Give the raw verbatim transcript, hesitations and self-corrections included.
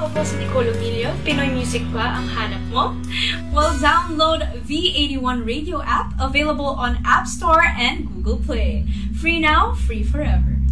Ako po si Nicole Emilio. Pinoy music ba ang hanap mo? Well, download V eighty-one Radio app, available on App Store and Google Play. Free now, free forever.